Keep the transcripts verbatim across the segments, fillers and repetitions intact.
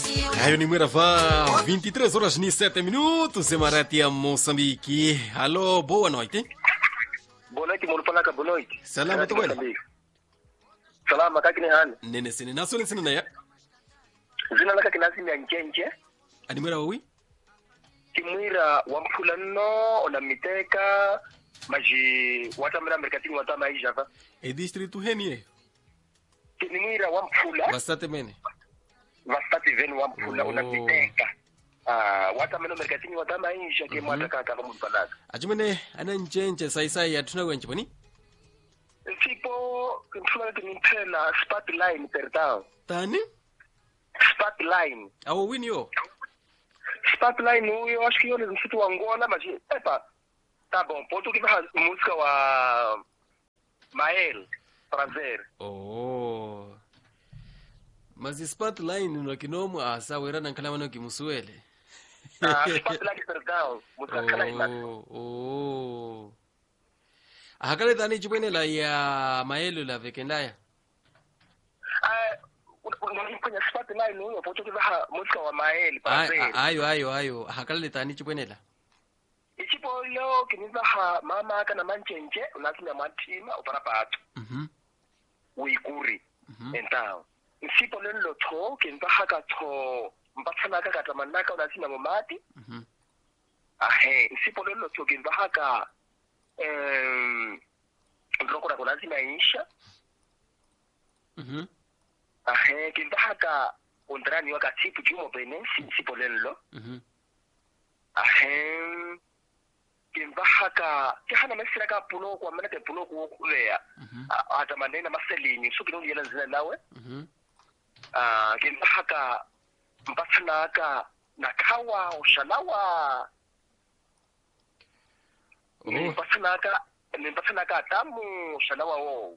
Aí o número vai vinte e três horas e sete minutos em Maratia, Moçambique. Alô, boa noite. Boa noite, mano. Palaka, boa noite. Salama, tu bem? Salama, kaki ni hani? Nene sini, naso ni sini na ya? Zina laka kinasi ni anjenje. Animera wawi? Kimwira wampulano, onamiteka, maji watamira merkatini watama ijava. E distrito henie? Kimwira wampula. Bastate mene? Bastate veni wampula, Oh. onamiteka. Ah, watamira merkatini watama ija ke mwata kaka kama mpalaka. Ajumene, ana nchenche saisai ya tuna wenche pani? Tipo, kimfuna kimintela spotline per town. Tani? Spotline. Awo wini yo? Spotline huyo acho que yule msitu wa Angola mas epa tá bom ponto que vai música wa Mael prazer Oh. Mas spotline no kinomu asa wera na kalama no kimusuele. ah Spotline perdão música kala ina Oh, oh. Hakale tani chibwene la ya maelo la vekendaya. ah unafanya Spotline huyo ponto que vai música wa Mael prazer Ayo ayo ayo hakale tani chibwene la. ichipo leo kiniza ha mama kana manchenje unasinya matima uparapatu Mhm. uikuri Mhm. entao ichipo lelo tho kiniza haka tho mpatsana ka katamanaka unasinya momati Mhm. ahe isipo lelo tokimba haka em ndokora kuna zina insha Mhm. ahe kimba haka ondrani wakati tumo benesi isipo lelo Mhm. ahe kimba haka kihana mesira ka pulo kwa maana ke pulo ku kulea Mhm. ata manena maselini sukino yela zina nawe Mhm. ah kimba haka mpatsana ka nakawa ushalawa Oh. Nimpatsanaka nimpatsanaka tamu shalawa wo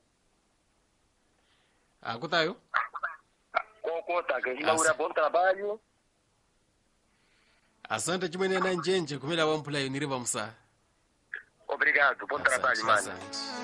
Akutayo? koko taka ina Asa. ura bom trabalho. Asante chibwene na nchenche kumela wampula yuniriva msa. Obrigado, bom trabalho, mano. Asante.